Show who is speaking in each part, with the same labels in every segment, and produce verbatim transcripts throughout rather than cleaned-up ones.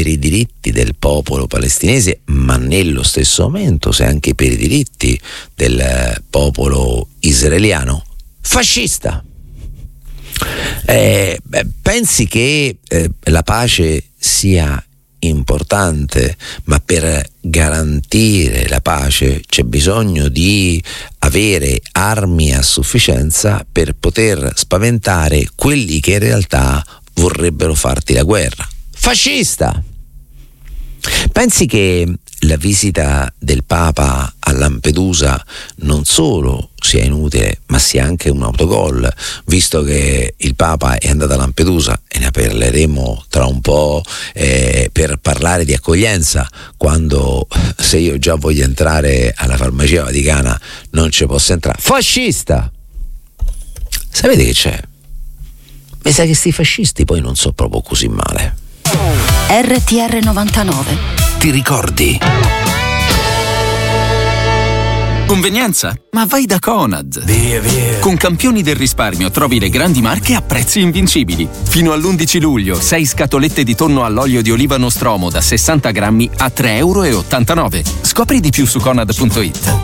Speaker 1: per i diritti del popolo palestinese, ma nello stesso momento sei anche per i diritti del popolo israeliano, fascista. Eh, beh, pensi che eh, la pace sia importante, ma per garantire la pace c'è bisogno di avere armi a sufficienza per poter spaventare quelli che in realtà vorrebbero farti la guerra. Fascista! Pensi che la visita del Papa a Lampedusa non solo sia inutile, ma sia anche un autogol, visto che il Papa è andato a Lampedusa, e ne parleremo tra un po', eh, per parlare di accoglienza, quando se io già voglio entrare alla farmacia vaticana non ci posso entrare. Fascista! Sapete che c'è? Mi sa che sti fascisti poi non so proprio così male.
Speaker 2: R T R novantanove.
Speaker 3: Ti ricordi? Convenienza? Ma vai da Conad.
Speaker 4: Via, via.
Speaker 3: Con Campioni del risparmio trovi le grandi marche a prezzi invincibili. Fino all'undici luglio, sei scatolette di tonno all'olio di oliva Nostromo da sessanta grammi a tre virgola ottantanove euro. Scopri di più su conad punto it.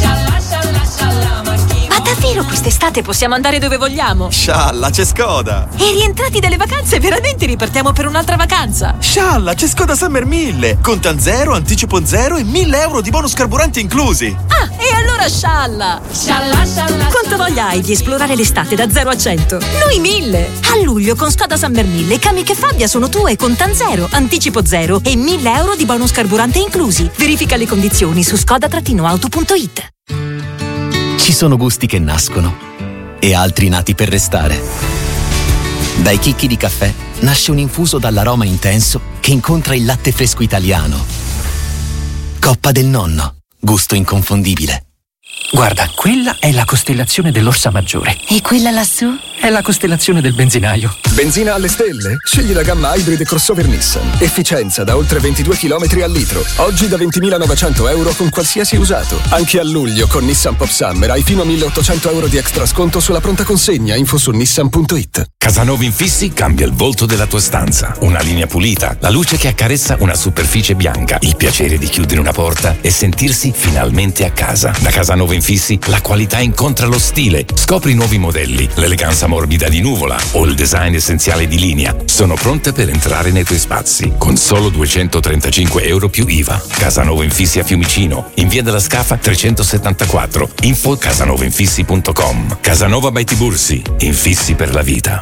Speaker 2: Davvero quest'estate possiamo andare dove vogliamo?
Speaker 4: Scialla, c'è Skoda!
Speaker 2: E rientrati dalle vacanze, veramente ripartiamo per un'altra vacanza?
Speaker 4: Scialla, c'è Skoda Summer mille! Contan zero, anticipo zero e mille euro di bonus carburanti inclusi!
Speaker 2: Ah, e allora scialla! Scialla, scialla! Quanto voglia hai di esplorare l'estate da zero a cento? Noi mille! A luglio con Skoda Summer mille, Kamiq e Fabia sono tue, contan zero, anticipo zero e mille euro di bonus carburante inclusi. Verifica le condizioni su skoda auto punto it.
Speaker 5: Ci sono gusti che nascono e altri nati per restare. Dai chicchi di caffè nasce un infuso dall'aroma intenso che incontra il latte fresco italiano. Coppa del Nonno, gusto inconfondibile.
Speaker 6: Guarda, quella è la costellazione dell'Orsa Maggiore.
Speaker 2: E quella lassù?
Speaker 6: È la costellazione del benzinaio.
Speaker 7: Benzina alle stelle? Scegli la gamma Hybrid crossover Nissan. Efficienza da oltre ventidue chilometri al litro. Oggi da ventimilanovecento euro con qualsiasi usato. Anche a luglio con Nissan Pop Summer hai fino a milleottocento euro di extra sconto sulla pronta consegna. Info su nissan punto it.
Speaker 8: Casanova Infissi cambia il volto della tua stanza. Una linea pulita, la luce che accarezza una superficie bianca, il piacere di chiudere una porta e sentirsi finalmente a casa. Da Casanova Infissi la qualità incontra lo stile. Scopri nuovi modelli, l'eleganza morbida di Nuvola o il design essenziale di Linea. Sono pronte per entrare nei tuoi spazi con solo duecentotrentacinque euro più I V A. Casanova Infissi a Fiumicino, in via della Scafa trecentosettantaquattro. Info casanova infissi punto com. Casanova by Tibursi, infissi per la vita.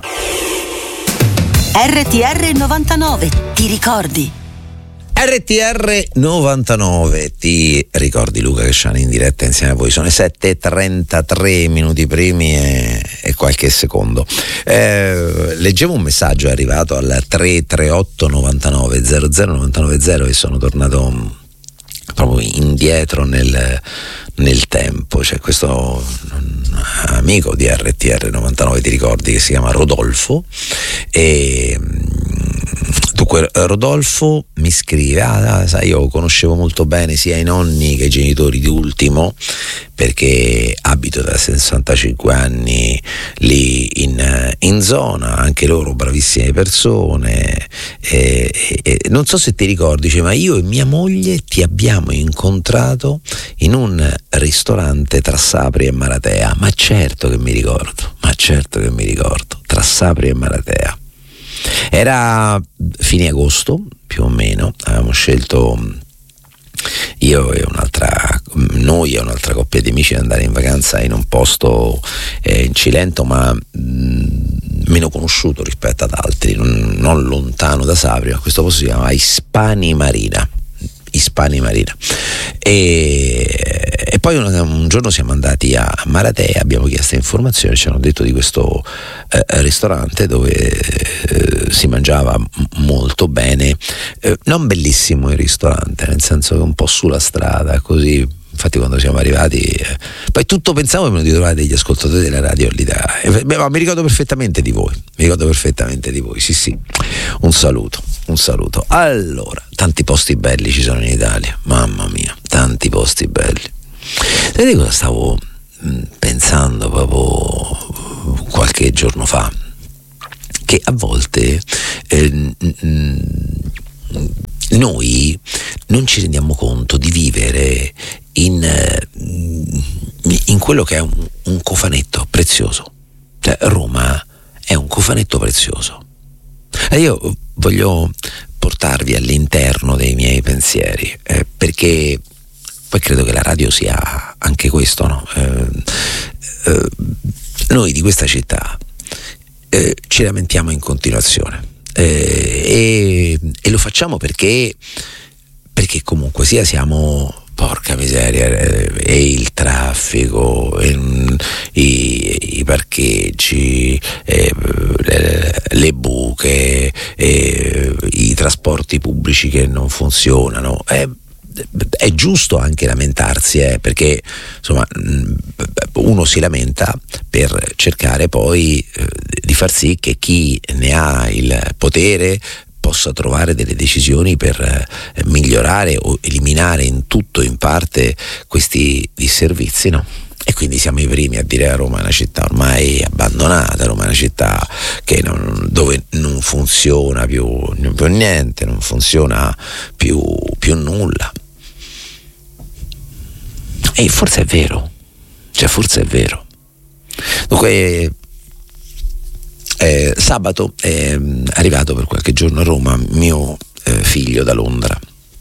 Speaker 2: R T R novantanove, ti ricordi?
Speaker 1: R T R novantanove, ti ricordi Luca Cresciani in diretta insieme a voi? Sono le sette e trentatré minuti primi e, e qualche secondo. Eh, leggevo un messaggio, è arrivato al tre tre otto novantanove zero zero novantanove zero e sono tornato proprio indietro nel, nel tempo. C'è questo amico di R T R novantanove, ti ricordi, che si chiama Rodolfo, e dunque Rodolfo mi scrive: ah, sai, io conoscevo molto bene sia i nonni che i genitori di Ultimo, perché abito da sessantacinque anni lì in, in zona, anche loro bravissime persone, e, e, e non so se ti ricordi, dice, ma io e mia moglie ti abbiamo incontrato in un ristorante tra Sapri e Maratea. Ma certo che mi ricordo, ma certo che mi ricordo, tra Sapri e Maratea. Era fine agosto più o meno, avevamo scelto io e un'altra noi e un'altra coppia di amici di andare in vacanza in un posto eh, in Cilento, ma mh, meno conosciuto rispetto ad altri, non, non lontano da Sapri. A questo posto si chiama Hispani Marina Hispani Marina e, e poi un, un giorno siamo andati a Maratea, abbiamo chiesto informazioni, ci hanno detto di questo eh, ristorante dove eh, si mangiava m- molto bene, eh, non bellissimo il ristorante, nel senso che un po' sulla strada così. Infatti quando siamo arrivati eh, poi tutto pensavo di trovare degli ascoltatori della radio lì da, eh, beh, ma mi ricordo perfettamente di voi mi ricordo perfettamente di voi sì sì un saluto un saluto allora, tanti posti belli ci sono in Italia, mamma mia, tanti posti belli. Sapete cosa stavo mh, pensando proprio qualche giorno fa? Che a volte eh, mh, mh, noi non ci rendiamo conto di vivere in, in quello che è un, un cofanetto prezioso. Cioè, Roma è un cofanetto prezioso. E io voglio portarvi all'interno dei miei pensieri, eh, perché poi credo che la radio sia anche questo, no? Eh, eh, noi di questa città eh, ci lamentiamo in continuazione. Eh, e, e lo facciamo perché perché comunque sia siamo, porca miseria, eh, e il traffico, e, i, i parcheggi, eh, le, le buche, eh, i trasporti pubblici che non funzionano. Eh, è giusto anche lamentarsi, eh, perché insomma uno si lamenta per cercare poi eh, di far sì che chi ne ha il potere possa trovare delle decisioni per eh, migliorare o eliminare in tutto o in parte questi disservizi, no? E quindi siamo i primi a dire che Roma è una città ormai abbandonata, Roma è una città che non, dove non funziona più, più niente, non funziona più, più nulla. E forse è vero, cioè forse è vero. Dunque, eh, sabato è arrivato per qualche giorno a Roma mio eh, figlio da Londra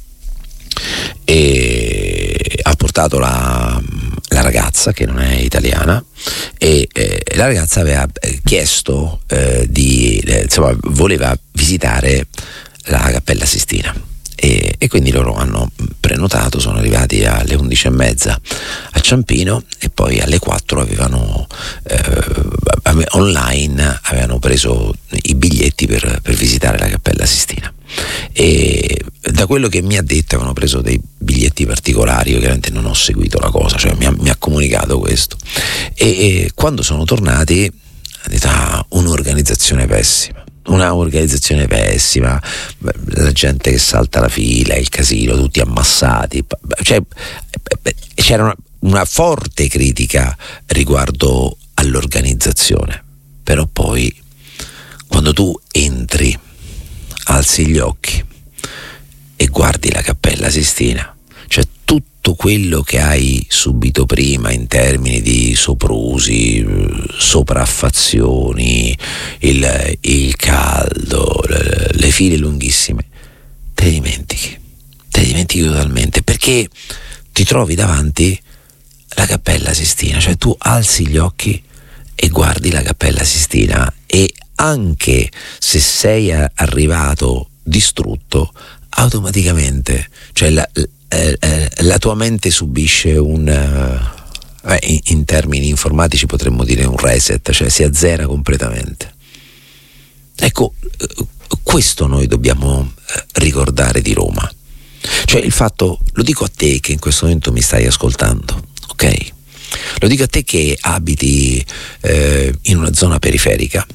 Speaker 1: e ha portato la, la ragazza che non è italiana e eh, la ragazza aveva chiesto eh, di, eh, insomma, voleva visitare la Cappella Sistina. E, e quindi loro hanno prenotato, sono arrivati alle undici e mezza a Ciampino e poi alle quattro avevano eh, online avevano preso i biglietti per, per visitare la Cappella Sistina. E da quello che mi ha detto avevano preso dei biglietti particolari. Io chiaramente non ho seguito la cosa, cioè mi ha, mi ha comunicato questo e, e quando sono tornati ha detto ah, un'organizzazione pessima. Una organizzazione pessima, la gente che salta la fila, il casino, tutti ammassati, cioè, c'era una, una forte critica riguardo all'organizzazione. Però poi quando tu entri, alzi gli occhi e guardi la Cappella Sistina, cioè tutto quello che hai subito prima in termini di soprusi, sopraffazioni, il, il caldo, le, le file lunghissime, te le dimentichi, te le dimentichi totalmente, perché ti trovi davanti la Cappella Sistina, cioè tu alzi gli occhi e guardi la Cappella Sistina e anche se sei arrivato distrutto, automaticamente, cioè la, Eh, eh, la tua mente subisce un eh, in, in termini informatici potremmo dire un reset, cioè si azzera completamente. Ecco, eh, questo noi dobbiamo eh, ricordare di Roma, cioè il fatto, lo dico a te che in questo momento mi stai ascoltando, ok? Lo dico a te che abiti eh, in una zona periferica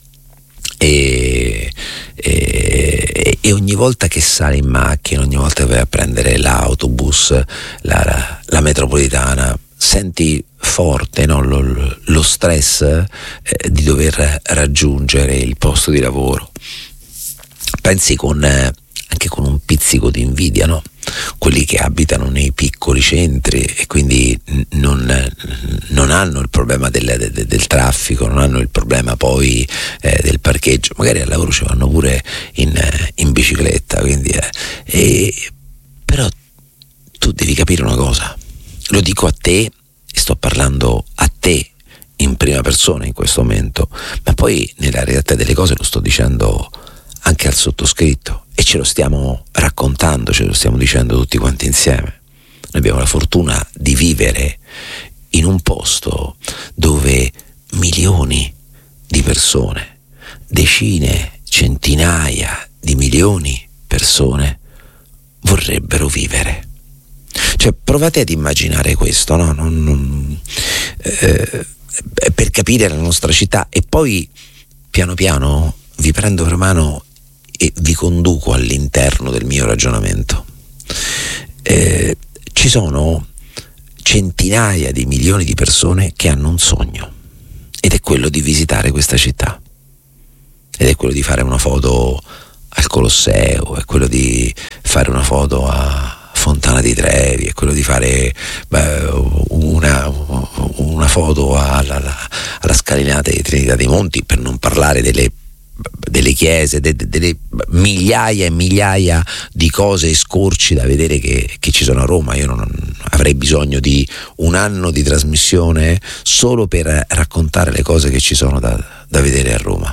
Speaker 1: E, e, e ogni volta che sale in macchina, ogni volta che vai a prendere l'autobus, la, la, la metropolitana, senti forte, no? lo, lo stress eh, di dover raggiungere il posto di lavoro. Pensi con eh, anche con un pizzico di invidia, no? Quelli che abitano nei piccoli centri e quindi non, non hanno il problema del, del, del traffico, non hanno il problema poi eh, del parcheggio, magari al lavoro ci vanno pure in, in bicicletta, quindi, eh, e, però tu devi capire una cosa, lo dico a te e sto parlando a te in prima persona in questo momento, ma poi nella realtà delle cose lo sto dicendo anche al sottoscritto e ce lo stiamo raccontando, ce lo stiamo dicendo tutti quanti insieme. Noi abbiamo la fortuna di vivere in un posto dove milioni di persone, decine, centinaia di milioni di persone vorrebbero vivere. Cioè provate ad immaginare questo, no? Non, non, eh, per capire la nostra città e poi piano piano vi prendo per mano e vi conduco all'interno del mio ragionamento. Eh, ci sono centinaia di milioni di persone che hanno un sogno ed è quello di visitare questa città, ed è quello di fare una foto al Colosseo, è quello di fare una foto a Fontana di Trevi, è quello di fare beh, una, una foto alla, alla, alla scalinata di Trinità dei Monti, per non parlare delle delle chiese, de, de, delle migliaia e migliaia di cose e scorci da vedere che, che ci sono a Roma. Io non avrei bisogno di un anno di trasmissione solo per raccontare le cose che ci sono da, da vedere a Roma.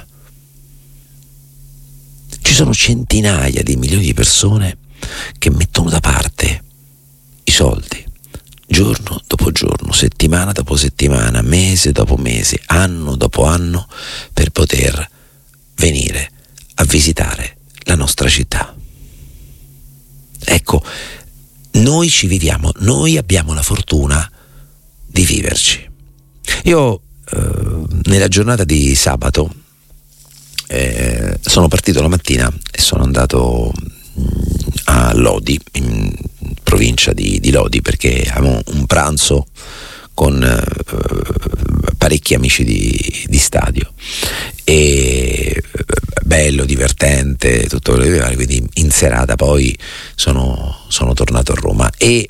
Speaker 1: Ci sono centinaia di milioni di persone che mettono da parte i soldi giorno dopo giorno, settimana dopo settimana, mese dopo mese, anno dopo anno, per poter venire a visitare la nostra città. Ecco, noi ci viviamo, noi abbiamo la fortuna di viverci. Io eh, nella giornata di sabato eh, sono partito la mattina e sono andato mh, a Lodi, in provincia di, di Lodi, perché avevo un pranzo con eh, parecchi amici di, di stadio, e bello, divertente, tutto quello che pare. Quindi in serata poi sono, sono tornato a Roma e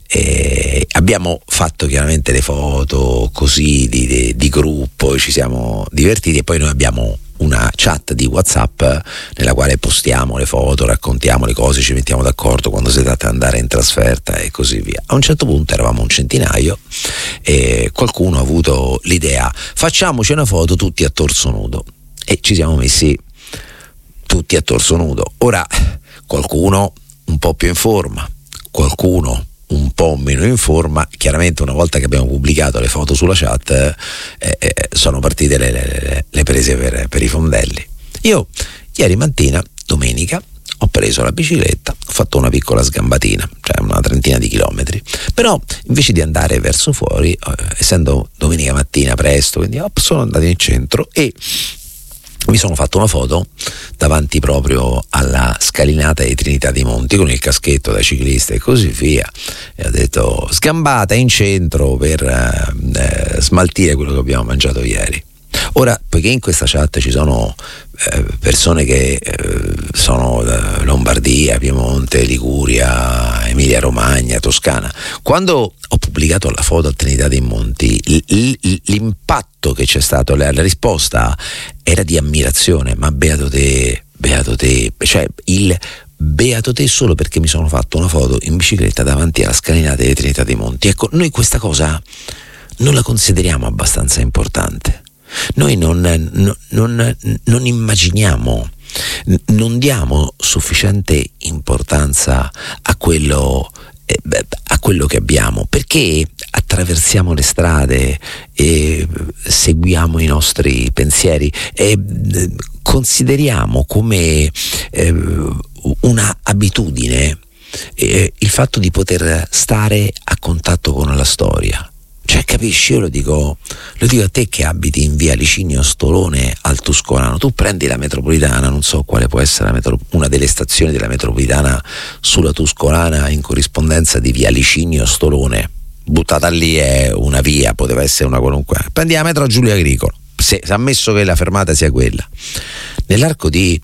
Speaker 1: eh, abbiamo fatto chiaramente le foto così di, di, di gruppo, ci siamo divertiti, e poi noi abbiamo una chat di WhatsApp nella quale postiamo le foto, raccontiamo le cose, ci mettiamo d'accordo quando si tratta di andare in trasferta e così via. A un certo punto eravamo un centinaio e qualcuno ha avuto l'idea: facciamoci una foto tutti a torso nudo, e ci siamo messi tutti a torso nudo. Ora, qualcuno un po' più in forma, qualcuno un po' meno in forma. Chiaramente una volta che abbiamo pubblicato le foto sulla chat eh, eh, sono partite le, le, le prese per, per i fondelli. Io ieri mattina, domenica, ho preso la bicicletta, ho fatto una piccola sgambatina, cioè una trentina di chilometri, però invece di andare verso fuori, eh, essendo domenica mattina presto, quindi oh, sono andato in centro e mi sono fatto una foto davanti proprio alla scalinata di Trinità dei Monti con il caschetto da ciclista e così via, e ho detto: sgambata in centro per eh, smaltire quello che abbiamo mangiato ieri. Ora, poiché in questa chat ci sono eh, persone che eh, sono da Lombardia, Piemonte, Liguria, Emilia Romagna, Toscana, quando ho pubblicato la foto a Trinità dei Monti, l- l- l'impatto che c'è stato, la, la risposta era di ammirazione. Ma beato te, beato te, cioè il beato te solo perché mi sono fatto una foto in bicicletta davanti alla scalinata di Trinità dei Monti. Ecco, noi questa cosa non la consideriamo abbastanza importante. Noi non, non, non, non immaginiamo, non diamo sufficiente importanza a quello, eh, a quello che abbiamo, perché attraversiamo le strade e seguiamo i nostri pensieri e consideriamo come eh, una abitudine eh, il fatto di poter stare a contatto con la storia. Cioè, capisci, io lo dico, lo dico a te che abiti in via Licinio Stolone al Tuscolano. Tu prendi la metropolitana, non so quale può essere la metro, una delle stazioni della metropolitana sulla Tuscolana in corrispondenza di via Licinio Stolone. Buttata lì è una via, poteva essere una qualunque. Prendi la metro Giulio Agricolo, se ammesso che la fermata sia quella. Nell'arco di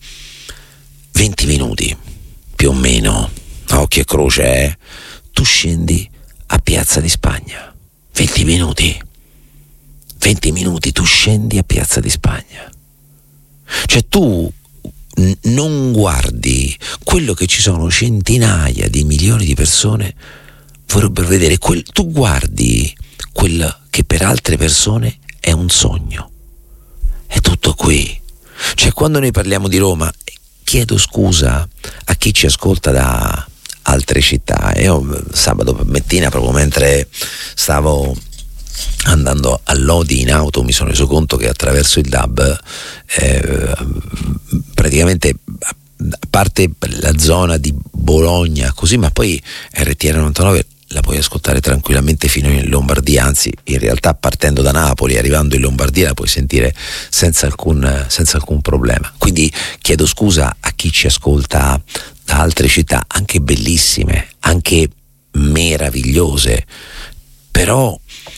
Speaker 1: venti minuti, più o meno, a occhio e croce, eh, tu scendi a Piazza di Spagna. venti minuti, venti minuti tu scendi a Piazza di Spagna. Cioè tu n- non guardi quello che ci sono centinaia di milioni di persone vorrebbero vedere, quel- tu guardi quello che per altre persone è un sogno. È tutto qui. Cioè, quando noi parliamo di Roma, chiedo scusa a chi ci ascolta da altre città. Io sabato mattina, proprio mentre stavo andando a Lodi in auto, mi sono reso conto che attraverso il D A B eh, praticamente, a parte la zona di Bologna così, ma poi R T L novantanove la puoi ascoltare tranquillamente fino in Lombardia, anzi in realtà partendo da Napoli, arrivando in Lombardia la puoi sentire senza alcun, senza alcun problema. Quindi chiedo scusa a chi ci ascolta da altre città, anche bellissime, anche meravigliose, però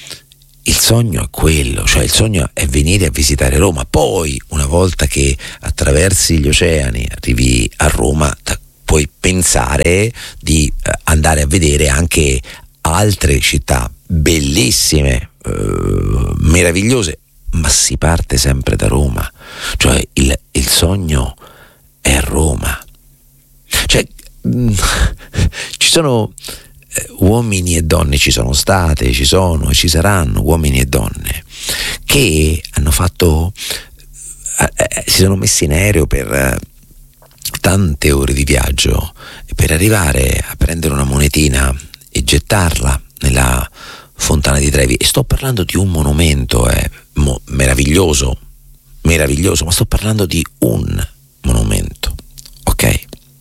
Speaker 1: il sogno è quello, cioè il sogno è venire a visitare Roma. Poi, una volta che attraversi gli oceani arrivi a Roma, puoi puoi pensare di eh, andare a vedere anche altre città bellissime, eh, meravigliose, ma si parte sempre da Roma, cioè il, il sogno è Roma. Cioè mh, ci sono eh, uomini e donne, ci sono state, ci sono e ci saranno uomini e donne che hanno fatto eh, eh, si sono messi in aereo per eh, tante ore di viaggio per arrivare a prendere una monetina e gettarla nella Fontana di Trevi. E sto parlando di un monumento eh, mo- meraviglioso meraviglioso ma sto parlando di un monumento, ok?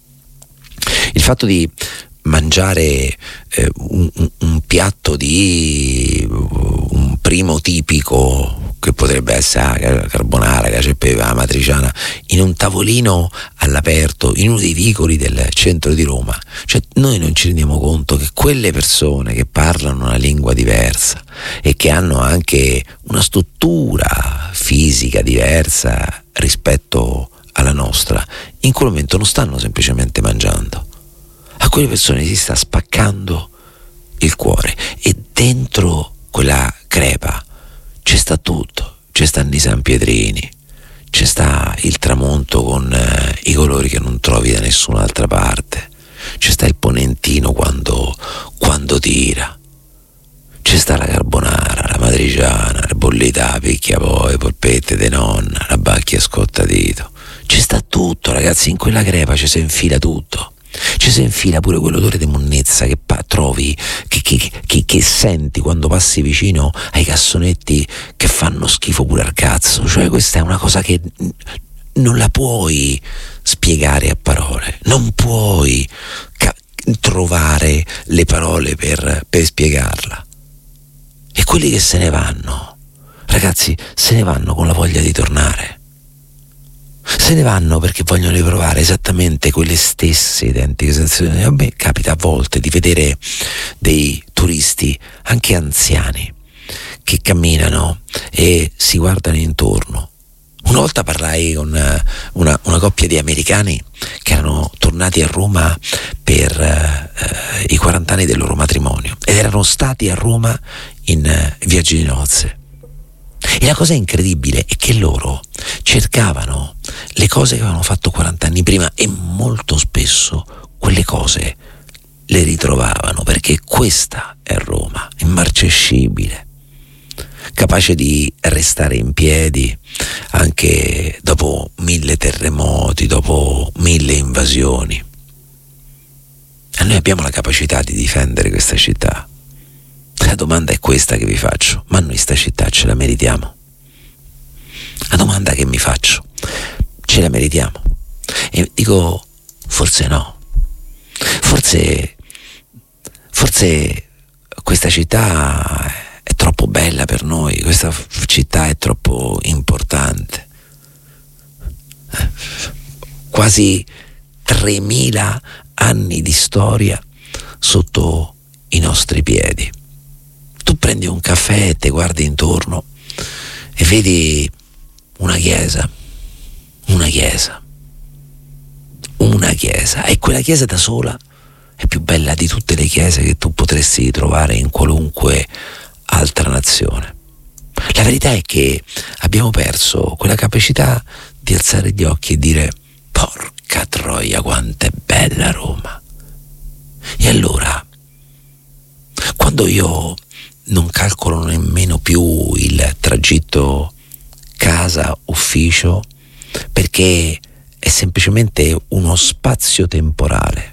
Speaker 1: Il fatto di mangiare eh, un, un, un piatto di un primo tipico che potrebbe essere carbonara, cacio e pepe, amatriciana, in un tavolino all'aperto in uno dei vicoli del centro di Roma, cioè noi non ci rendiamo conto che quelle persone che parlano una lingua diversa e che hanno anche una struttura fisica diversa rispetto alla nostra, in quel momento non stanno semplicemente mangiando. A quelle persone si sta spaccando il cuore e dentro quella crepa c'è sta tutto, c'è stanno i San Pietrini, c'è sta il tramonto con eh, i colori che non trovi da nessun'altra parte, c'è sta il ponentino quando, quando tira, c'è sta la carbonara, la matriciana, la bollita, la picchia poi, polpette de nonna, la bacchia scottadito, c'è sta tutto, ragazzi, in quella crepa ci si infila tutto. Ci si infila pure quell'odore di monnezza che pa- trovi, che, che, che, che senti quando passi vicino ai cassonetti che fanno schifo pure al cazzo. Cioè questa è una cosa che n- non la puoi spiegare a parole, non puoi ca- trovare le parole per, per spiegarla. E quelli che se ne vanno, ragazzi, se ne vanno con la voglia di tornare. Se ne vanno perché vogliono riprovare esattamente quelle stesse identiche sensazioni. A me capita a volte di vedere dei turisti, anche anziani, che camminano e si guardano intorno. Una volta parlai con una, una coppia di americani che erano tornati a Roma per eh, i quaranta anni del loro matrimonio ed erano stati a Roma in eh, viaggi di nozze. E la cosa incredibile è che loro cercavano le cose che avevano fatto quaranta anni prima e molto spesso quelle cose le ritrovavano, perché questa è Roma, immarcescibile, capace di restare in piedi anche dopo mille terremoti, dopo mille invasioni. E noi abbiamo la capacità di difendere questa città. La domanda è questa che vi faccio: ma noi sta città ce la meritiamo? La domanda che mi faccio: ce la meritiamo? E dico forse no, forse forse questa città è troppo bella per noi, questa f- città è troppo importante. Quasi tremila anni di storia sotto i nostri piedi. Tu prendi un caffè e ti guardi intorno e vedi una chiesa, una chiesa, una chiesa, e quella chiesa da sola è più bella di tutte le chiese che tu potresti trovare in qualunque altra nazione. La verità è che abbiamo perso quella capacità di alzare gli occhi e dire: porca troia, quanto è bella Roma. E allora, quando io non calcolo nemmeno più il tragitto casa-ufficio, perché è semplicemente uno spazio temporale,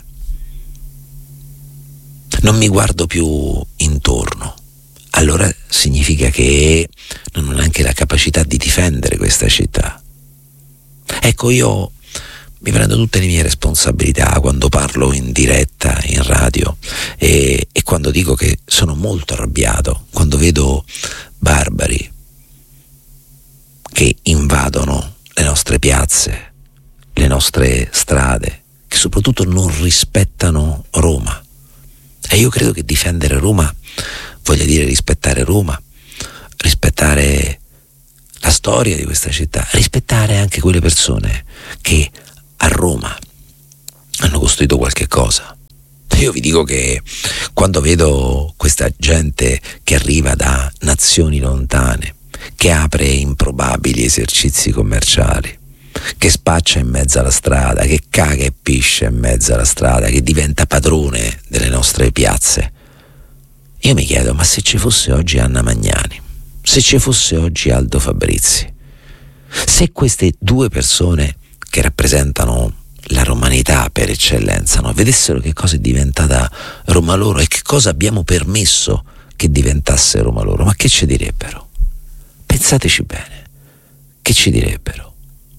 Speaker 1: non mi guardo più intorno, allora significa che non ho neanche la capacità di difendere questa città. Ecco, io mi prendo tutte le mie responsabilità quando parlo in diretta, in radio, e, e quando dico che sono molto arrabbiato quando vedo barbari che invadono le nostre piazze, le nostre strade, che soprattutto non rispettano Roma. E io credo che difendere Roma voglia dire rispettare Roma, rispettare la storia di questa città, rispettare anche quelle persone che a Roma hanno costruito qualche cosa. Io vi dico che quando vedo questa gente che arriva da nazioni lontane, che apre improbabili esercizi commerciali, che spaccia in mezzo alla strada, che caga e piscia in mezzo alla strada, che diventa padrone delle nostre piazze, io mi chiedo, ma se ci fosse oggi Anna Magnani, se ci fosse oggi Aldo Fabrizi, se queste due persone che rappresentano la romanità per eccellenza, no, vedessero che cosa è diventata Roma loro e che cosa abbiamo permesso che diventasse Roma loro, ma che ci direbbero? Pensateci bene, che ci direbbero?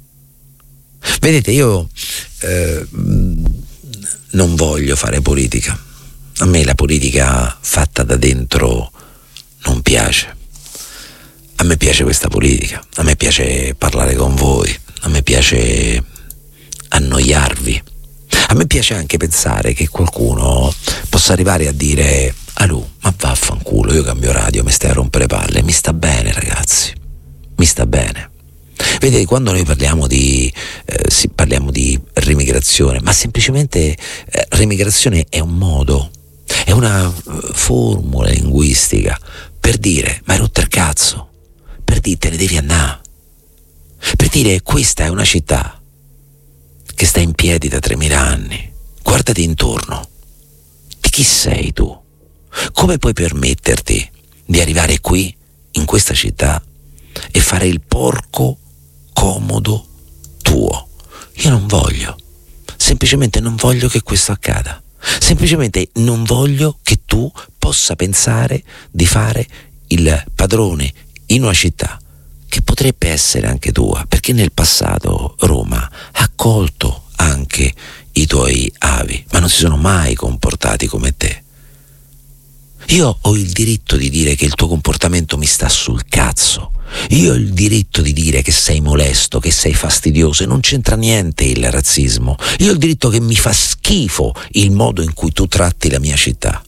Speaker 1: Vedete, io eh, non voglio fare politica, a me la politica fatta da dentro non piace. A me piace questa politica, a me piace parlare con voi, a me piace annoiarvi, a me piace anche pensare che qualcuno possa arrivare a dire: Alù, ma vaffanculo, io cambio radio, mi stai a rompere le palle. Mi sta bene, ragazzi, mi sta bene. Vedete, quando noi parliamo di eh, sì, parliamo di remigrazione, ma semplicemente eh, remigrazione è un modo, è una uh, formula linguistica per dire: ma hai rotto il cazzo, per dire te ne devi andare, per dire questa è una città che sta in piedi da tremila anni, guardati intorno, di chi sei tu? Come puoi permetterti di arrivare qui, in questa città, e fare il porco comodo tuo? Io non voglio, semplicemente non voglio che questo accada, semplicemente non voglio che tu possa pensare di fare il padrone in una città che potrebbe essere anche tua, perché nel passato Roma ha accolto anche i tuoi avi, ma non si sono mai comportati come te. Io ho il diritto di dire che il tuo comportamento mi sta sul cazzo, io ho il diritto di dire che sei molesto, che sei fastidioso, e non c'entra niente il razzismo. Io ho il diritto che mi fa schifo il modo in cui tu tratti la mia città.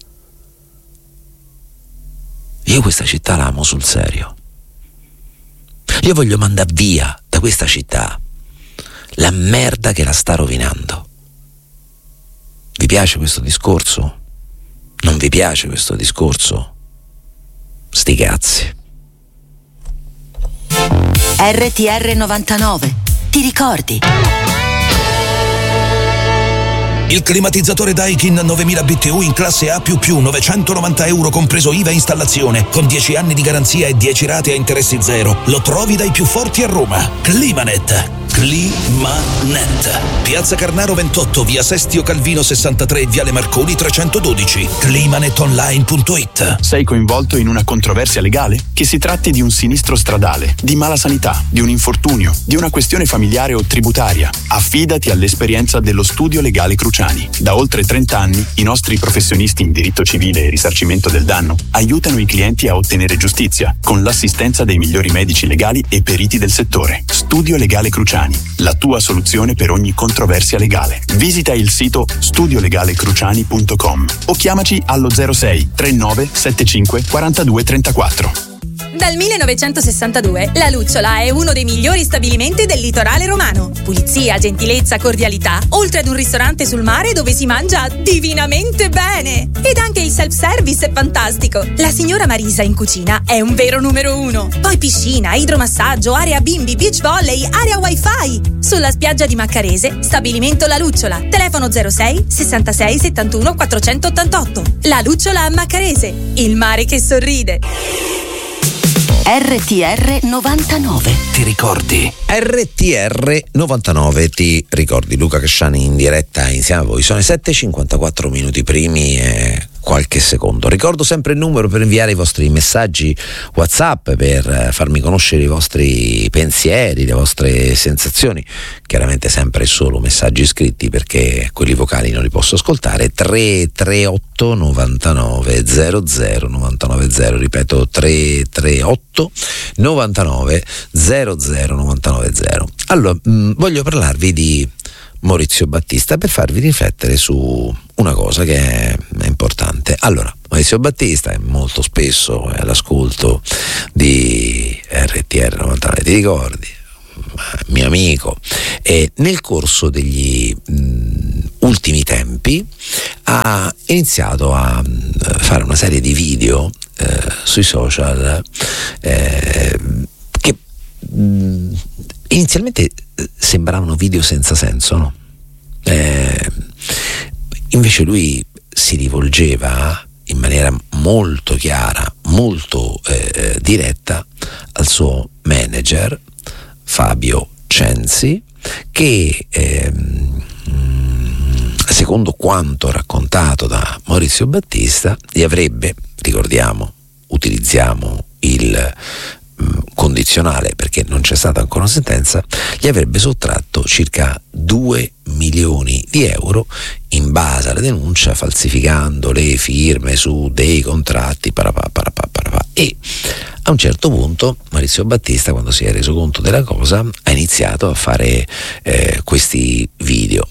Speaker 1: Io questa città la amo sul serio. Io voglio mandare via da questa città la merda che la sta rovinando. Vi piace questo discorso? Non vi piace questo discorso? Sti cazzi.
Speaker 9: R T R novantanove, ti ricordi?
Speaker 10: Il climatizzatore Daikin novemila B T U in classe A più più, novecentonovanta euro compreso I V A e installazione, con dieci anni di garanzia e dieci rate a interessi zero. Lo trovi dai più forti a Roma. Climanet. Climanet. Piazza Carnaro ventotto, via Sestio Calvino sessantatré, viale Marconi trecentododici. climanetonline punto it.
Speaker 11: Sei coinvolto in una controversia legale? Che si tratti di un sinistro stradale, di mala sanità, di un infortunio, di una questione familiare o tributaria, affidati all'esperienza dello Studio Legale Cruciani. Da oltre trenta anni i nostri professionisti in diritto civile e risarcimento del danno aiutano i clienti a ottenere giustizia con l'assistenza dei migliori medici legali e periti del settore. Studio Legale Cruciani, la tua soluzione per ogni controversia legale. Visita il sito studio legale cruciani punto com o chiamaci allo zero sei trentanove settantacinque quarantadue trentaquattro.
Speaker 12: Dal millenovecentosessantadue La Lucciola è uno dei migliori stabilimenti del litorale romano. Pulizia, gentilezza, cordialità, oltre ad un ristorante sul mare dove si mangia divinamente bene. Ed anche il self-service è fantastico. La signora Marisa in cucina è un vero numero uno. Poi piscina, idromassaggio, area bimbi, beach volley, area wifi. Sulla spiaggia di Maccarese, stabilimento La Lucciola. Telefono zero sei sessantasei settantuno quattrocentottantotto. La Lucciola a Maccarese, il mare che sorride.
Speaker 9: R T R novantanove,
Speaker 10: ti ricordi?
Speaker 1: R T R novantanove, ti ricordi? Luca Casciani in diretta insieme a voi. Sono le sette e cinquantaquattro minuti primi e qualche secondo. Ricordo sempre il numero per inviare i vostri messaggi WhatsApp, per farmi conoscere i vostri pensieri, le vostre sensazioni. Chiaramente sempre solo messaggi scritti, perché quelli vocali non li posso ascoltare. tre tre otto novantanove zero zero novantanove zero, ripeto tre tre otto novantanove zero zero novantanove zero. Allora, mh, voglio parlarvi di Maurizio Battista per farvi riflettere su una cosa che è, è importante. Allora, Maurizio Battista è molto spesso all'ascolto di R T R novantanove, ti ricordi? Mio amico, e nel corso degli mh, ultimi tempi ha iniziato a fare una serie di video eh, sui social eh, che mh, inizialmente sembravano video senza senso, no? Eh, invece lui si rivolgeva in maniera molto chiara, molto eh, diretta al suo manager Fabio Censi, che ehm, secondo quanto raccontato da Maurizio Battista gli avrebbe, ricordiamo, utilizziamo il mh, condizionale perché non c'è stata ancora una sentenza, gli avrebbe sottratto circa due milioni di euro in base alla denuncia, falsificando le firme su dei contratti parapà, parapà, parapà. E a un certo punto Maurizio Battista, quando si è reso conto della cosa, ha iniziato a fare eh, questi video.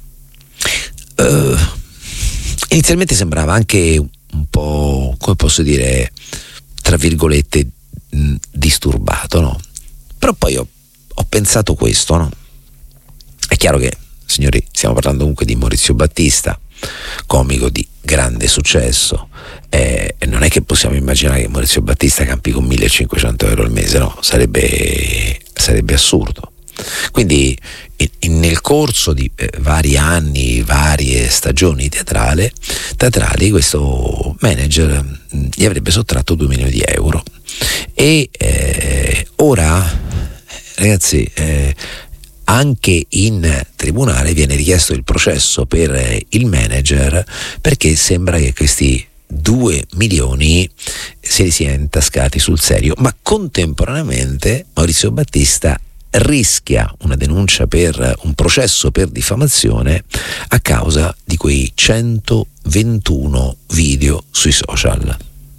Speaker 1: Uh, inizialmente sembrava anche un po', come posso dire, tra virgolette, mh, disturbato, no? Però poi ho, ho pensato questo, no? È chiaro che, signori, stiamo parlando comunque di Maurizio Battista, comico di grande successo, eh, e non è che possiamo immaginare che Maurizio Battista campi con millecinquecento euro al mese, no? Sarebbe, sarebbe assurdo. Quindi in, nel corso di eh, vari anni, varie stagioni teatrale, teatrali, questo manager mh, gli avrebbe sottratto due milioni di euro. E eh, ora, ragazzi, eh, anche in tribunale viene richiesto il processo per eh, il manager, perché sembra che questi due milioni se li sia intascati sul serio, ma contemporaneamente Maurizio Battista rischia una denuncia per un processo per diffamazione a causa di quei centoventuno video sui social.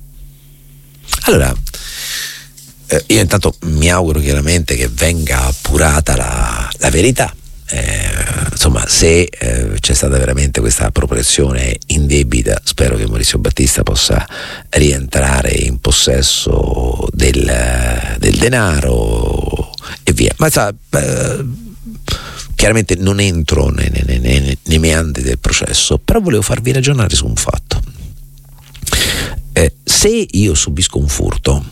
Speaker 1: Allora, eh, io intanto mi auguro chiaramente che venga appurata la, la verità. Eh, insomma, se eh, c'è stata veramente questa appropriazione indebita, spero che Maurizio Battista possa rientrare in possesso del, del denaro e via. Ma sa, eh, chiaramente non entro nei, nei, nei, nei meandri del processo, però volevo farvi ragionare su un fatto. Eh, se io subisco un furto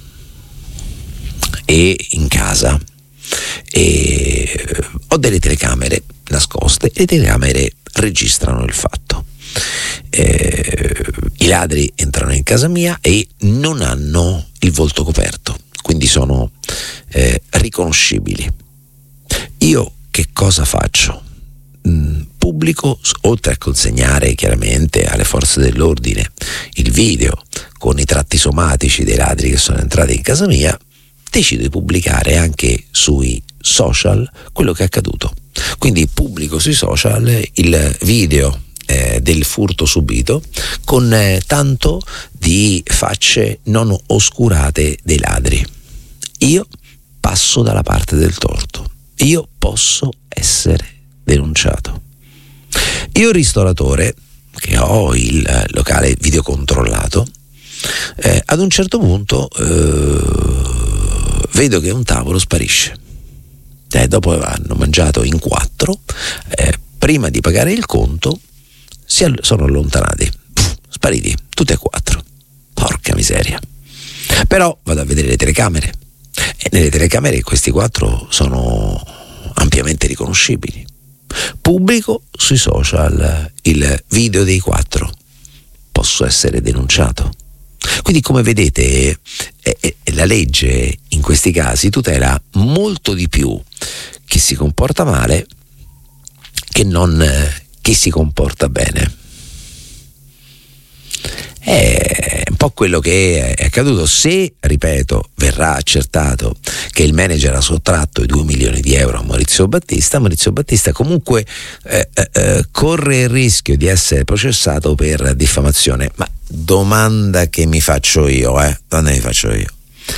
Speaker 1: e in casa e ho delle telecamere nascoste e le telecamere registrano il fatto, eh, i ladri entrano in casa mia e non hanno il volto coperto, quindi sono eh, riconoscibili. Io che cosa faccio? Mm, pubblico, oltre a consegnare chiaramente alle forze dell'ordine il video con i tratti somatici dei ladri che sono entrati in casa mia, decido di pubblicare anche sui social quello che è accaduto. Quindi pubblico sui social il video eh, del furto subito con eh, tanto di facce non oscurate dei ladri. Io passo dalla parte del torto. Io posso essere denunciato. Io ristoratore, che ho il locale videocontrollato, eh, ad un certo punto eh, vedo che un tavolo sparisce. Eh, dopo hanno mangiato in quattro, eh, prima di pagare il conto si all- sono allontanati, Pff, spariti tutti e quattro. Porca miseria. Però vado a vedere le telecamere e nelle telecamere questi quattro sono ampiamente riconoscibili. Pubblico sui social il video dei quattro, posso essere denunciato. Quindi, come vedete, eh, eh, la legge in questi casi tutela molto di più chi si comporta male che non eh, chi si comporta bene. È un po' quello che è accaduto. Se, ripeto, verrà accertato che il manager ha sottratto i due milioni di euro a Maurizio Battista, Maurizio Battista comunque eh, eh, corre il rischio di essere processato per diffamazione. Ma domanda che mi faccio io, eh? Domanda che mi faccio io.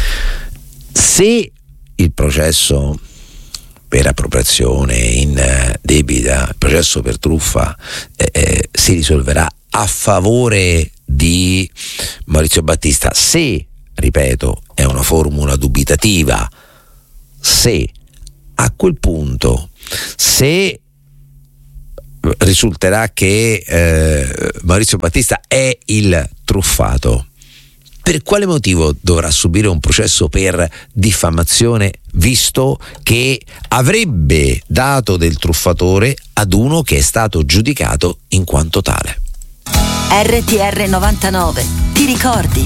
Speaker 1: Se il processo per appropriazione in eh, debita, il processo per truffa eh, eh, si risolverà a favore di Maurizio Battista, se, ripeto, è una formula dubitativa, se a quel punto, se risulterà che eh, Maurizio Battista è il truffato, per quale motivo dovrà subire un processo per diffamazione, visto che avrebbe dato del truffatore ad uno che è stato giudicato in quanto tale?
Speaker 9: R T R novantanove, ti ricordi?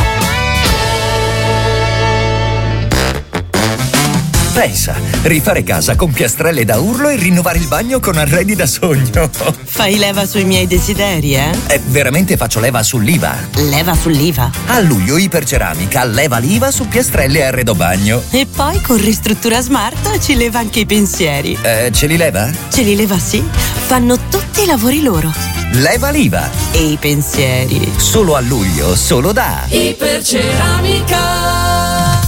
Speaker 13: Pensa, rifare casa con piastrelle da urlo e rinnovare il bagno con arredi da sogno.
Speaker 14: Fai leva sui miei desideri, eh?
Speaker 13: E veramente faccio leva sull'I V A.
Speaker 14: Leva sull'I V A?
Speaker 13: A luglio Iperceramica leva l'I V A su piastrelle e arredo bagno.
Speaker 14: E poi con Ristruttura Smart ci leva anche i pensieri.
Speaker 13: Eh, ce li leva?
Speaker 14: Ce li leva, sì. Fanno tutti i lavori loro.
Speaker 13: Leva l'I V A.
Speaker 14: E i pensieri.
Speaker 13: Solo a luglio, solo da
Speaker 15: Iperceramica.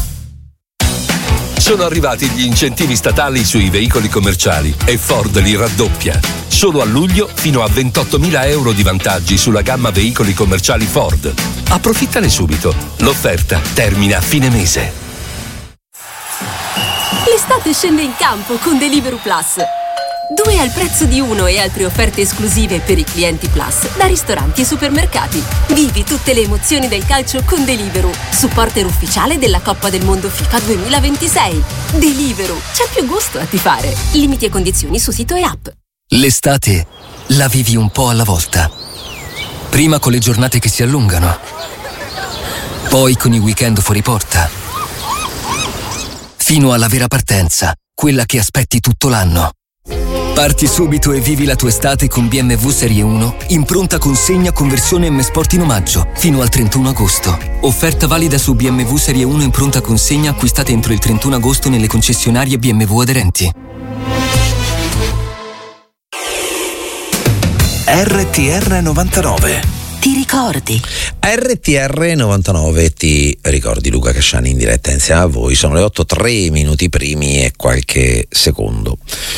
Speaker 16: Sono arrivati gli incentivi statali sui veicoli commerciali e Ford li raddoppia. Solo a luglio fino a ventottomila euro di vantaggi sulla gamma veicoli commerciali Ford. Approfittane subito. L'offerta termina a fine mese.
Speaker 17: L'estate scende in campo con Deliveroo Plus. Due al prezzo di uno e altre offerte esclusive per i clienti Plus da ristoranti e supermercati. Vivi tutte le emozioni del calcio con Deliveroo, supporter ufficiale della Coppa del Mondo FIFA duemilaventisei. Deliveroo, c'è più gusto a tifare. Limiti e condizioni su sito e app.
Speaker 18: L'estate la vivi un po' alla volta. Prima con le giornate che si allungano, poi con i weekend fuori porta, fino alla vera partenza, quella che aspetti tutto l'anno. Parti subito e vivi la tua estate con B M W Serie uno in pronta consegna con versione M Sport in omaggio fino al trentuno agosto. Offerta valida su B M W Serie uno in pronta consegna acquistate entro il trentuno agosto nelle concessionarie B M W aderenti.
Speaker 10: R T R novantanove.
Speaker 9: Ti ricordi?
Speaker 1: R T R novantanove, ti ricordi? Luca Casciani in diretta insieme a voi. Sono le otto, tre minuti primi e qualche secondo.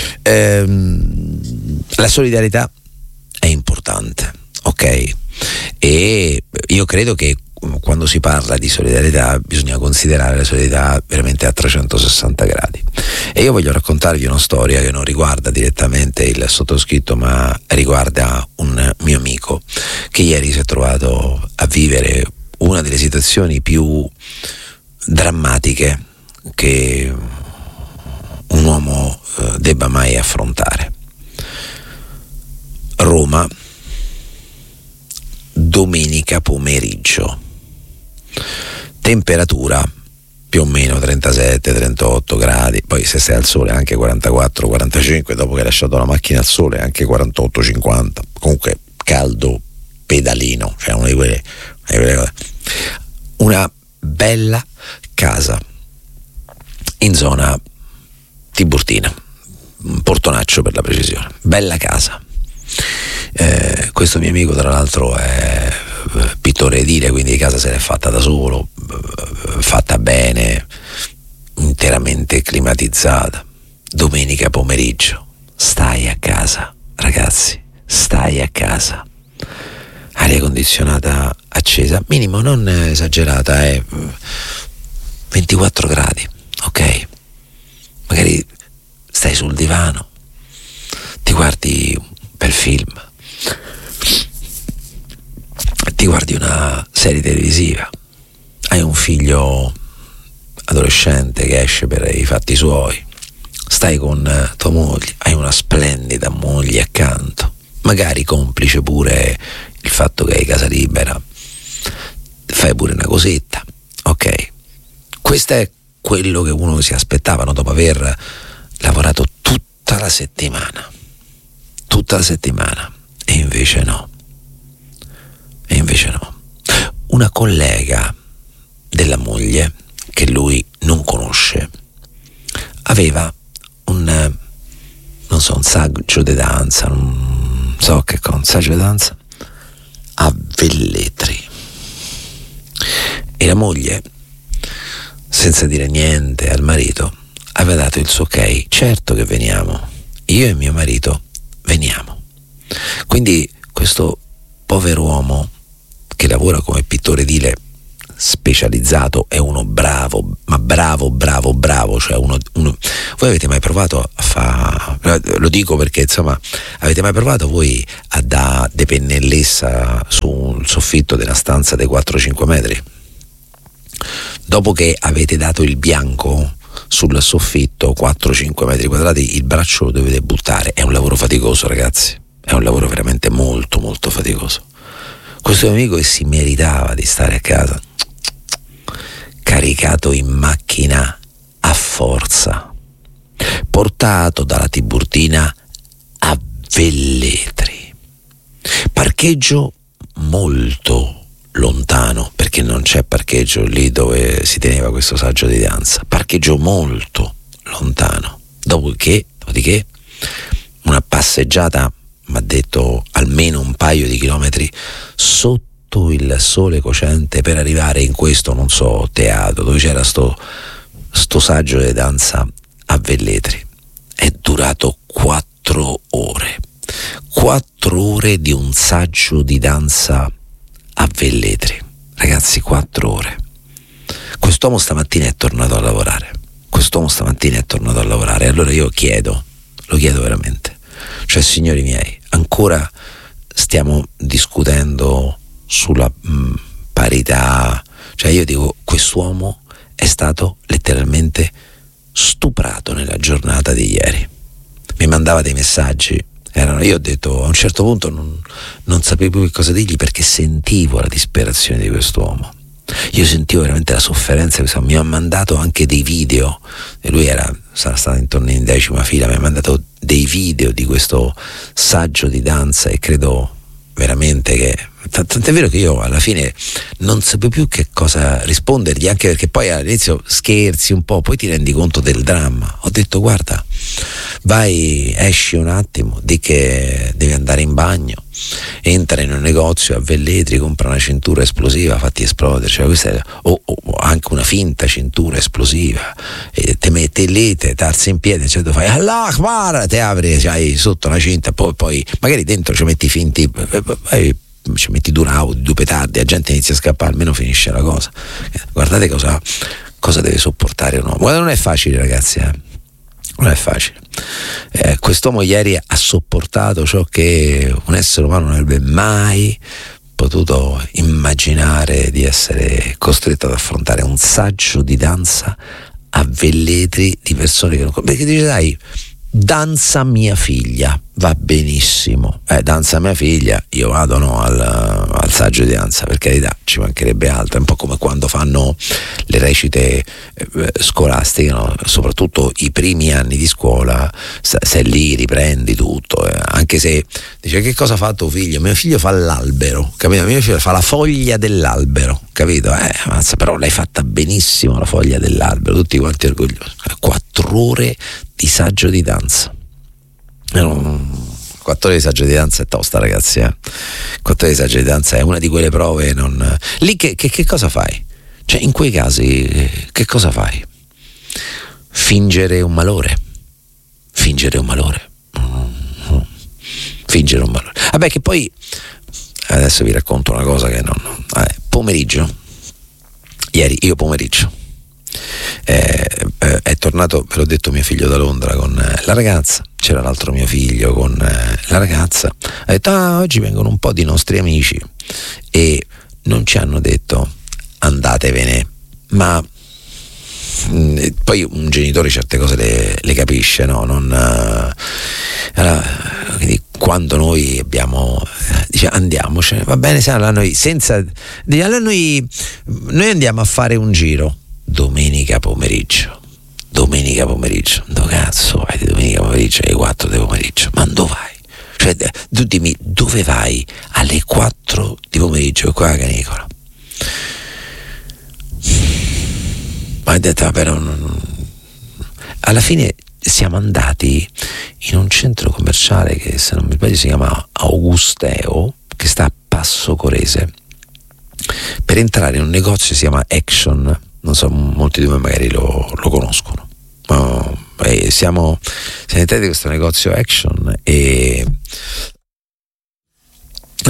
Speaker 1: Ehm, la solidarietà è importante, ok? E io credo che quando si parla di solidarietà bisogna considerare la solidarietà veramente a trecentosessanta gradi. E io voglio raccontarvi una storia che non riguarda direttamente il sottoscritto, ma riguarda un mio amico che ieri si è trovato a vivere una delle situazioni più drammatiche che un uomo eh, debba mai affrontare. Roma, domenica pomeriggio, temperatura più o meno trentasette trentotto gradi, poi se stai al sole anche quarantaquattro quarantacinque, dopo che hai lasciato la macchina al sole anche quarantotto cinquanta, comunque caldo pedalino, cioè una di quelle, una, di quelle cose. Una bella casa in zona Tiburtina, Portonaccio per la precisione, bella casa. Eh, questo mio amico tra l'altro è pittore edile, quindi di casa se l'è fatta da solo, fatta bene, interamente climatizzata. Domenica pomeriggio, stai a casa, ragazzi, stai a casa, aria condizionata accesa, minimo non esagerata, è ventiquattro gradi, ok? Magari stai sul divano, ti guardi un bel film, ti guardi una serie televisiva, hai un figlio adolescente che esce per i fatti suoi, stai con tua moglie, hai una splendida moglie accanto, magari complice pure il fatto che hai casa libera, fai pure una cosetta, ok? Questo è quello che uno si aspettava, no? Dopo aver lavorato tutta la settimana, tutta la settimana, e invece no. E invece no. Una collega della moglie, che lui non conosce, aveva un, non so, un saggio di danza, non so che con saggio di danza a Velletri. E la moglie, senza dire niente al marito, aveva dato il suo ok, certo che veniamo, io e mio marito veniamo. Quindi questo povero uomo che lavora come pittore edile specializzato, è uno bravo, ma bravo, bravo, bravo, cioè uno, uno voi avete mai provato a fare, lo dico perché insomma, avete mai provato voi a da de pennellessa sul soffitto della stanza dei quattro cinque metri? Dopo che avete dato il bianco sul soffitto quattro cinque metri quadrati, il braccio lo dovete buttare, è un lavoro faticoso, ragazzi, è un lavoro veramente molto molto faticoso. Questo mio amico che si meritava di stare a casa, caricato in macchina a forza, portato dalla Tiburtina a Velletri, parcheggio molto lontano, perché non c'è parcheggio lì dove si teneva questo saggio di danza, parcheggio molto lontano, dopodiché, dopodiché una passeggiata, mi ha detto almeno un paio di chilometri sotto il sole cocente per arrivare in questo, non so, teatro dove c'era sto, sto saggio di danza a Velletri. È durato quattro ore, quattro ore di un saggio di danza a Velletri, ragazzi, quattro ore. Quest'uomo stamattina è tornato a lavorare, quest'uomo stamattina è tornato a lavorare, allora io chiedo, lo chiedo veramente, cioè signori miei, ancora stiamo discutendo sulla mh, parità, cioè io dico, quest'uomo è stato letteralmente stuprato nella giornata di ieri, mi mandava dei messaggi, erano, io ho detto a un certo punto non, non sapevo più che cosa dirgli, perché sentivo la disperazione di quest'uomo, io sentivo veramente la sofferenza di quest'uomo. Mi ha mandato anche dei video, e lui era, sarà stato intorno in decima fila, mi ha mandato dei video di questo saggio di danza, e credo veramente che, tant'è vero che io alla fine non sapevo più che cosa rispondergli, anche perché poi all'inizio scherzi un po', poi ti rendi conto del dramma. Ho detto guarda, vai, esci un attimo, di che devi andare in bagno, entra in un negozio a Velletri, compra una cintura esplosiva, fatti esplodere, cioè questa è, o, o anche una finta cintura esplosiva, e te metti lì, te alzi in piedi, cioè tu fai Allah Akbar, te apri, c'hai sotto una cinta, poi, poi magari dentro ci metti finti, vai, ci metti due Audi, due petardi, la gente inizia a scappare, almeno finisce la cosa. Guardate cosa, cosa deve sopportare un uomo. Guarda, non è facile, ragazzi, eh. non è facile. Eh, quest'uomo ieri ha sopportato ciò che un essere umano non avrebbe mai potuto immaginare di essere costretto ad affrontare, un saggio di danza a Velletri di persone che non, perché dice dai, danza mia figlia, va benissimo, eh, danza mia figlia, io vado no, al, al saggio di danza, per carità, ci mancherebbe altro, è un po' come quando fanno le recite eh, scolastiche, no? Soprattutto i primi anni di scuola, sei lì, riprendi tutto, eh, anche se dice che cosa fa tuo figlio? Mio figlio fa l'albero, capito? Mio figlio fa la foglia dell'albero, capito? Eh, mazza, però l'hai fatta benissimo la foglia dell'albero, tutti quanti orgogliosi. Quattro ore di saggio di danza. Quattro ore di saggio di danza è tosta, ragazzi, eh? Quattro ore di saggio di danza è una di quelle prove non... Lì che, che, che cosa fai? Cioè, in quei casi che cosa fai? Fingere un malore. Fingere un malore. Fingere un malore. Vabbè, che poi adesso vi racconto una cosa che non... Vabbè, pomeriggio. Ieri, io pomeriggio. Eh, eh, è tornato, ve l'ho detto, mio figlio da Londra con eh, la ragazza, c'era l'altro mio figlio con eh, la ragazza, ha detto ah, oggi vengono un po' di nostri amici e non ci hanno detto andatevene, ma mh, poi un genitore certe cose le, le capisce, no? Non, uh, allora, quindi quando noi abbiamo eh, dice andiamocene, va bene, se allora noi senza dice, allora noi, noi andiamo a fare un giro domenica pomeriggio, domenica pomeriggio, dove cazzo vai di domenica pomeriggio alle quattro del pomeriggio? Ma dove vai? Cioè, tu dimmi, dove vai alle quattro di pomeriggio qua a Canicola? Ma ho detto, vabbè, non, non. Alla fine siamo andati in un centro commerciale che, se non mi sbaglio, si chiama Augusteo, che sta a Passo Corese, per entrare in un negozio che si chiama Action. Non so, molti di voi magari lo, lo conoscono. Uh, eh, siamo, siamo entrati in questo negozio Action e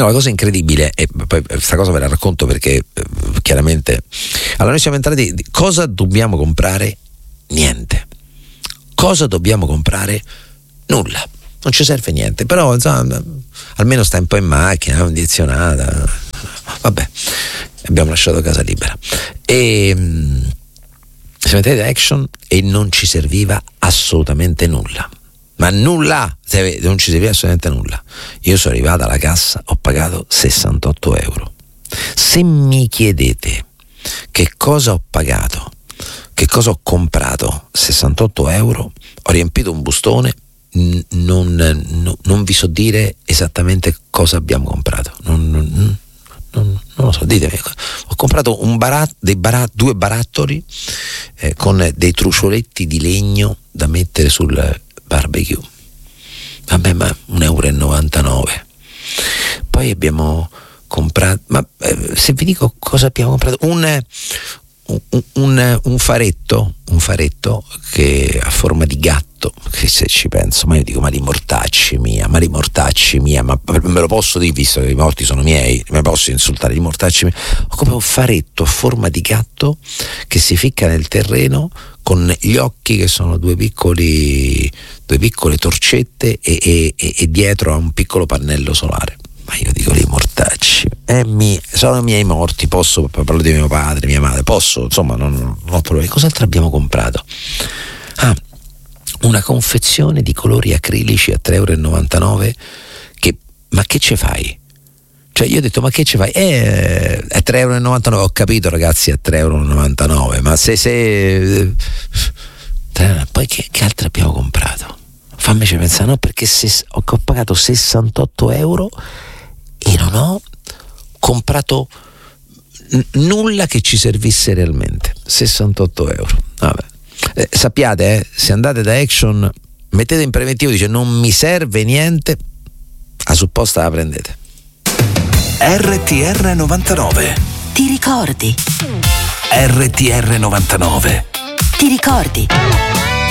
Speaker 1: No, la cosa incredibile, e poi questa cosa ve la racconto perché eh, chiaramente allora noi siamo entrati, cosa dobbiamo comprare? Niente. Cosa dobbiamo comprare? Nulla. Non ci serve niente, però insomma, almeno sta un po' in macchina, condizionata. Vabbè, abbiamo lasciato casa libera. E siamo entrati da Action e non ci serviva assolutamente nulla. Ma nulla, non ci serviva assolutamente nulla. Io sono arrivato alla cassa, ho pagato sessantotto euro. Se mi chiedete che cosa ho pagato, che cosa ho comprato, sessantotto euro, ho riempito un bustone, n- non, n- non vi so dire esattamente cosa abbiamo comprato. Non, non, non, non lo so, ditemi. Ho comprato un barat- dei barat- due barattoli eh, con dei trucioletti di legno da mettere sul barbecue. Vabbè, ma un euro e novantanove. Poi abbiamo comprato, ma eh, se vi dico cosa abbiamo comprato, un, un, un, un faretto, un faretto che a forma di gatto, che se ci penso, ma io dico, ma li mortacci mia, ma li mortacci mia, ma me lo posso dire, visto che i morti sono miei, me posso insultare, li mortacci mia. Ho comprato un faretto a forma di gatto che si ficca nel terreno con gli occhi che sono due piccoli due piccole torcette e, e, e dietro a un piccolo pannello solare. Ma io dico, li mortacci eh, mi, sono i miei morti, posso, parlo di mio padre, mia madre, posso, insomma non, non ho problemi. Cos'altro abbiamo comprato? Ah, una confezione di colori acrilici a tre euro e novantanove che, ma che ce fai? Cioè io ho detto, ma che ci fai? Eh, è tre euro e novantanove, ho capito ragazzi, è tre euro e novantanove, ma se se poi che, che altro abbiamo comprato? Fammici pensare, no, perché se, ho, ho pagato sessantotto euro e non ho comprato n- nulla che ci servisse realmente. Sessantotto euro. Vabbè. Eh, sappiate, eh, se andate da Action, mettete in preventivo, dice non mi serve niente, a supposta la prendete.
Speaker 10: R T R novantanove.
Speaker 9: Ti ricordi?
Speaker 10: R T R novantanove.
Speaker 9: Ti ricordi?